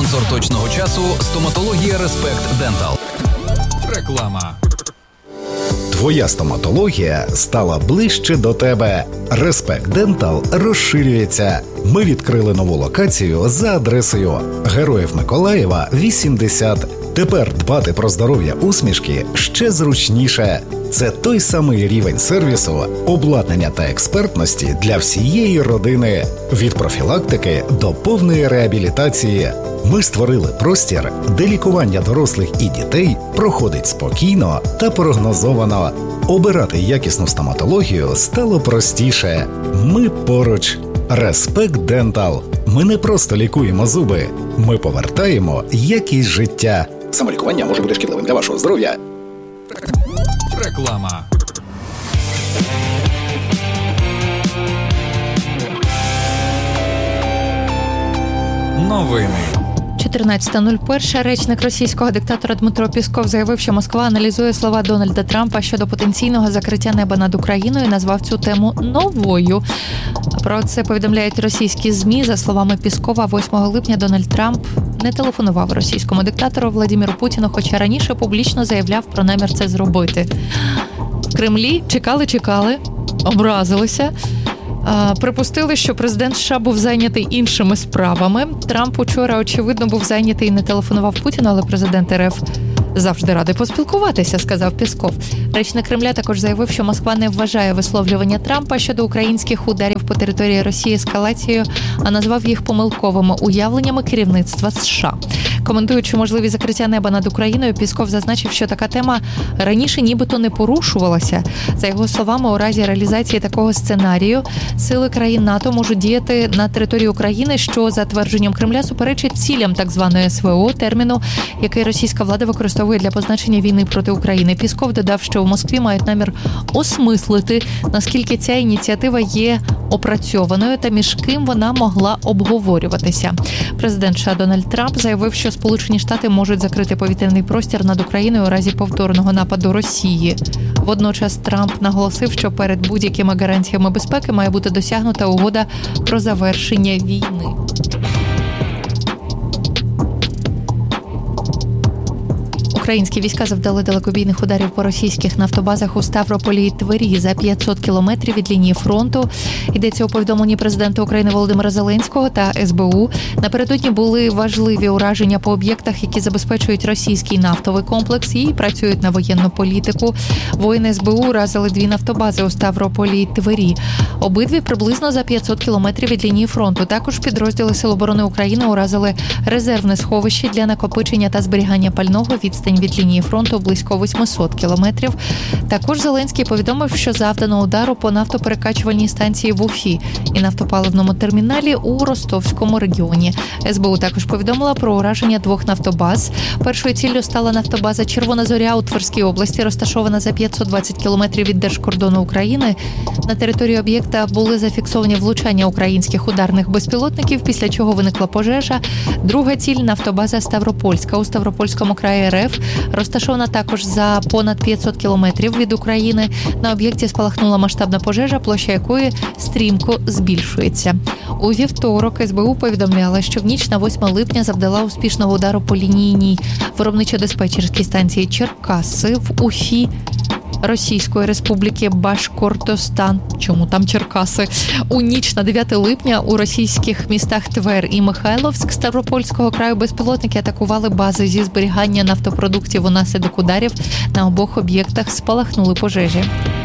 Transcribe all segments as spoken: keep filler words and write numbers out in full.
Спонсор точного часу – стоматологія Респект Дентал. Реклама. Твоя стоматологія стала ближче до тебе. Респект Дентал розширюється. Ми відкрили нову локацію за адресою Героїв Миколаєва, вісімдесят. Тепер дбати про здоров'я усмішки ще зручніше. Це той самий рівень сервісу, обладнання та експертності для всієї родини. Від профілактики до повної реабілітації. Ми створили простір, де лікування дорослих і дітей проходить спокійно та прогнозовано. Обирати якісну стоматологію стало простіше. Ми поруч. Респект Дентал. Ми не просто лікуємо зуби. Ми повертаємо якість життя. Самолікування може бути шкідливим для вашого здоров'я. Реклама. Новини. чотирнадцята нуль один. Речник російського диктатора Дмитро Пісков заявив, що Москва аналізує слова Дональда Трампа щодо потенційного закриття неба над Україною і назвав цю тему новою. Про це повідомляють російські ЗМІ. За словами Піскова, восьмого липня Дональд Трамп не телефонував російському диктатору Владимиру Путіну, хоча раніше публічно заявляв про намір це зробити. В Кремлі чекали-чекали, образилися. Припустили, що президент США був зайнятий іншими справами. Трамп учора, очевидно, був зайнятий і не телефонував Путіну, але президент РФ завжди радий поспілкуватися, сказав Пісков. Речник Кремля також заявив, що Москва не вважає висловлювання Трампа щодо українських ударів по території Росії ескалацією, а назвав їх помилковими уявленнями керівництва США. Коментуючи можливість закриття неба над Україною, Пісков зазначив, що така тема раніше нібито не порушувалася. За його словами, у разі реалізації такого сценарію сили країн НАТО можуть діяти на території України, що, за твердженням Кремля, суперечить цілям так званої СВО, терміну, який російська влада використовує для позначення війни проти України. Пісков додав, що в Москві мають намір осмислити, наскільки ця ініціатива є опрацьованою та між ким вона могла обговорюватися. Президент США Дональд Трамп заявив, що Сполучені Штати можуть закрити повітряний простір над Україною у разі повторного нападу Росії. Водночас Трамп наголосив, що перед будь-якими гарантіями безпеки має бути досягнута угода про завершення війни. Українські війська завдали далекобійних ударів по російських нафтобазах у Ставрополі і Твері за п'ятсот кілометрів від лінії фронту. Йдеться у повідомленні президента України Володимира Зеленського та ес бе у. Напередодні були важливі ураження по об'єктах, які забезпечують російський нафтовий комплекс і працюють на воєнну політику. Воїни ес бе у уразили дві нафтобази у Ставрополі і Твері. Обидві приблизно за п'ятсот кілометрів від лінії фронту. Також підрозділи Сил оборони України уразили резервне сховище для накопичення та зберігання пального. Відстань від лінії фронту близько вісімсот кілометрів. Також Зеленський повідомив, що завдано удару по нафтоперекачувальній станції в Уфі і нафтопаливному терміналі у Ростовському регіоні. ес бе у також повідомила про ураження двох нафтобаз. Першою ціллю стала нафтобаза «Червона зоря» у Тверській області, розташована за п'ятсот двадцять кілометрів від держкордону України. На території об'єкта були зафіксовані влучання українських ударних безпілотників, після чого виникла пожежа. Друга ціль – нафтобаза «Ставропольська» у Ставропольському краї РФ, розташована також за понад п'ятсот кілометрів від України. На об'єкті спалахнула масштабна пожежа, площа якої стрімко збільшується. У вівторок ес бе у повідомляла, що в ніч на восьме липня завдала успішного удару по лінійній виробничо-диспетчерській станції Черкаси в Уфі Російської Республіки Башкортостан. Чому там Черкаси? У ніч на дев'яте липня у російських містах Твер і Михайловськ Ставропольського краю безпілотники атакували бази зі зберігання нафтопродуктів. Унаслідок ударів на обох об'єктах спалахнули пожежі.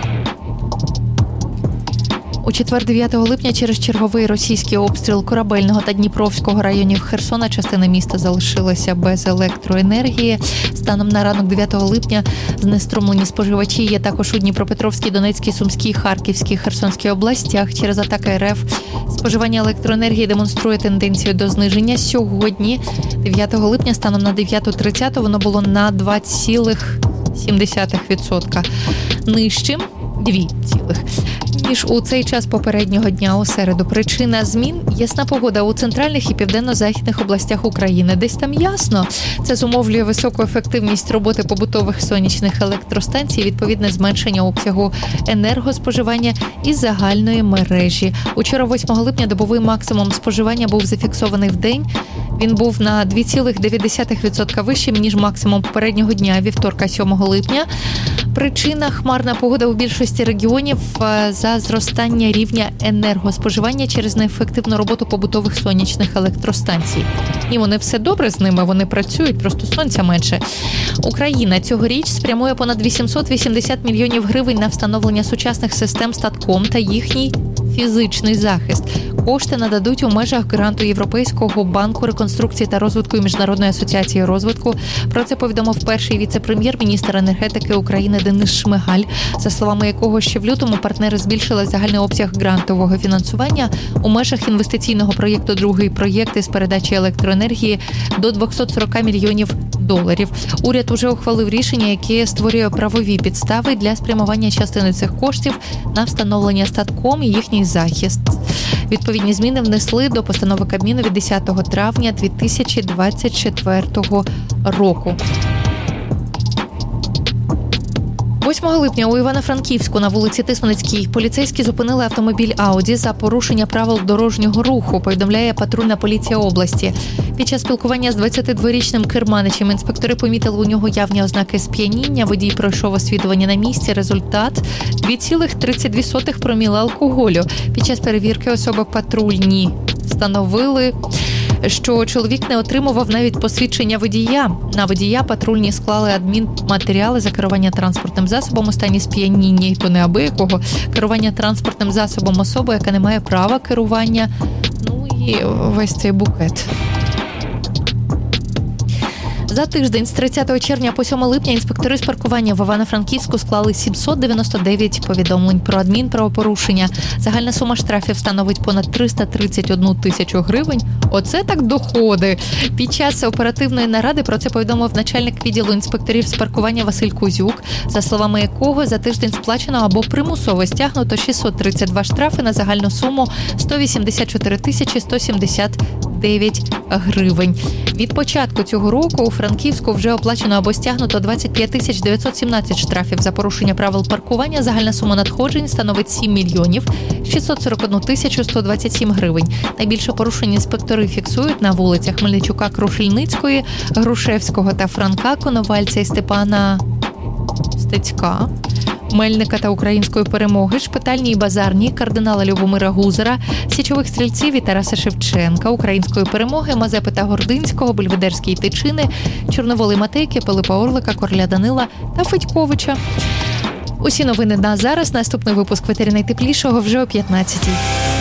У четвер, дев'ятого липня, через черговий російський обстріл Корабельного та Дніпровського районів Херсона частина міста залишилася без електроенергії. Станом на ранок дев'ятого липня знеструмлені споживачі є також у Дніпропетровській, Донецькій, Сумській, Харківській, Херсонській областях. Через атаки РФ споживання електроенергії демонструє тенденцію до зниження. Сьогодні, дев'ятого липня, станом на дев'ята тридцять, воно було на два цілих сім десятих відсотка нижчим. Дві цілих. Ніж у цей час попереднього дня у середу. Причина змін – ясна погода у центральних і південно-західних областях України. Десь там ясно. Це зумовлює високу ефективність роботи побутових сонячних електростанцій, відповідне зменшення обсягу енергоспоживання із загальної мережі. Учора, восьмого липня, добовий максимум споживання був зафіксований в день Він був на два цілих дев'ять десятих відсотка вищим, ніж максимум попереднього дня, вівторка, сьомого липня. Причина – хмарна погода у більшості регіонів за зростання рівня енергоспоживання через неефективну роботу побутових сонячних електростанцій. І вони все добре з ними, вони працюють, просто сонця менше. Україна цьогоріч спрямує понад вісімсот вісімдесят мільйонів гривень на встановлення сучасних систем статком та їхній фізичний захист. Кошти нададуть у межах гранту Європейського банку реконструкції та розвитку і Міжнародної асоціації розвитку. Про це повідомив перший віце-прем'єр-міністр енергетики України Денис Шмигаль, за словами якого ще в лютому партнери збільшили загальний обсяг грантового фінансування у межах інвестиційного проєкту «Другий проєкт» із передачі електроенергії до двісті сорок мільйонів доларів. Уряд уже ухвалив рішення, яке створює правові підстави для спрямування частини цих коштів на встановлення статком і їхній захист. Відповідні зміни внесли до постанови Кабміну від десятого травня дві тисячі двадцять четвертого року. восьмого липня у Івано-Франківську на вулиці Тисменецькій поліцейські зупинили автомобіль Ауді за порушення правил дорожнього руху, повідомляє патрульна поліція області. Під час спілкування з двадцятидворічним керманичем інспектори помітили у нього явні ознаки сп'яніння. Водій пройшов освідування на місці. Результат – два цілих тридцять дві сотих проміла алкоголю. Під час перевірки особи патрульні встановили, що чоловік не отримував навіть посвідчення водія. На водія патрульні склали адмінматеріали за керування транспортним засобом у стані сп'яніння, і то неабиякого, керування транспортним засобом особи, яка не має права керування, ну і весь цей букет. За тиждень з тридцятого червня по сьомого липня інспектори з паркування в Івано-Франківську склали сімсот дев'яносто дев'ять повідомлень про адмінправопорушення. Загальна сума штрафів становить понад триста тридцять одну тисячу гривень. Оце так доходи. Під час оперативної наради про це повідомив начальник відділу інспекторів з паркування Василь Кузюк, за словами якого за тиждень сплачено або примусово стягнуто шістсот тридцять два штрафи на загальну суму сто вісімдесят чотири тисячі сто сімдесят дев'ять гривень. Від початку цього року у Франківську вже оплачено або стягнуто двадцять п'ять тисяч дев'ятсот сімнадцять штрафів за порушення правил паркування. Загальна сума надходжень становить сім мільйонів шістсот сорок одну тисячу сто двадцять сім гривень. Найбільше порушень інспектори фіксують на вулицях Мельничука, Крушельницької, Грушевського та Франка, Коновальця і Степана Стецька, Мельника та Української Перемоги, Шпитальній і Базарній, кардинала Любомира Гузера, Січових Стрільців і Тараса Шевченка, Української Перемоги, Мазепи та Гординського, Бельведерської Тичини, Чорноволи Матейки, Пилипа Орлика, Короля Данила та Федьковича. Усі новини на зараз. Наступний випуск в етері найтеплішого вже о п'ятнадцятій.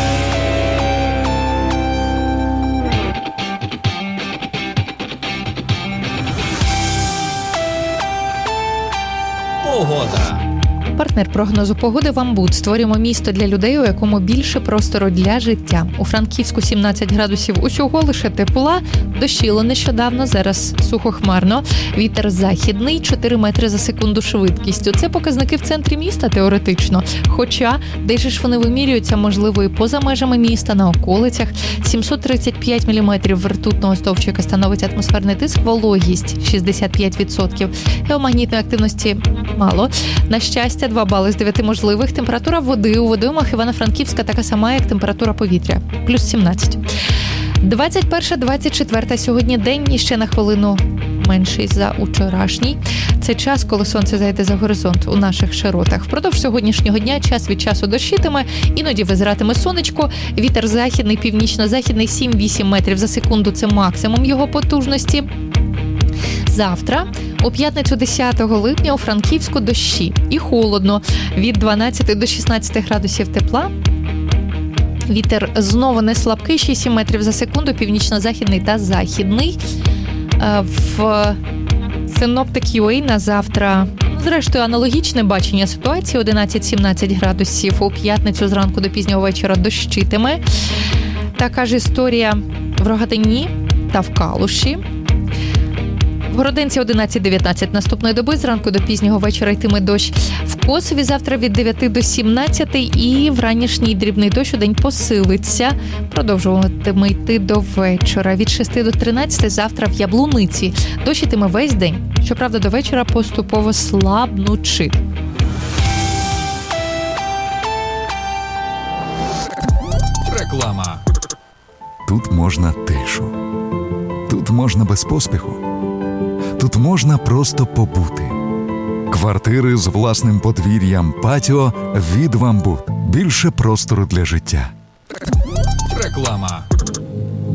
Погода. Партнер прогнозу погоди «Вамбуд». Створюємо місто для людей, у якому більше простору для життя. У Франківську сімнадцять градусів усього, лише тепла. Дощило нещодавно, зараз сухохмарно. Вітер західний, чотири метри за секунду швидкістю. Це показники в центрі міста теоретично. Хоча, де ж вони вимірюються, можливо, і поза межами міста, на околицях. сімсот тридцять п'ять міліметрів ртутного стовпчика становить атмосферний тиск, вологість шістдесят п'ять відсотків. Геомагнітної активності мало. На щастя, два бали з дев'яти можливих. Температура води у водоймах Івано-Франківська така сама, як температура повітря. Плюс сімнадцять. двадцять перше - двадцять четверте сьогодні день і ще на хвилину менший за учорашній. Це час, коли сонце зайде за горизонт у наших широтах. Впродовж сьогоднішнього дня час від часу дощитиме, іноді визиратиме сонечко. Вітер західний, північно-західний сім-вісім метрів за секунду – це максимум його потужності. Завтра, у п'ятницю десятого липня, у Франківську дощі і холодно. Від дванадцяти до шістнадцяти градусів тепла. Вітер знову не слабкий, шість метрів за секунду, північно-західний та західний. В Synoptic.ua на завтра, зрештою, аналогічне бачення ситуації, одинадцять-сімнадцять градусів. У п'ятницю зранку до пізнього вечора дощитиме. Така ж історія в Рогатині та в Калуші. В Городенці одинадцять-дев'ятнадцять наступної доби, зранку до пізнього вечора йтиме дощ. В Косові завтра від дев'яти до сімнадцяти і вранішній дрібний дощ удень посилиться. Продовжуватиме йти до вечора. Від шести до тринадцяти завтра в Яблуниці. Дощ йтиме весь день. Щоправда, до вечора поступово слабнучи. Реклама. Тут можна тишу, можна без поспіху. Тут можна просто побути. Квартири з власним подвір'ям, патіо від «Вамбут». Більше простору для життя. Реклама.